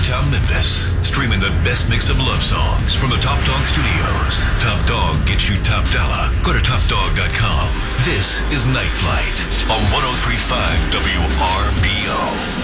downtown Memphis. Streaming the best mix of love songs from the Top Dog Studios. Top Dog gets you top dollar. Go to topdog.com. This is Night Flight on 103.5 WRBO.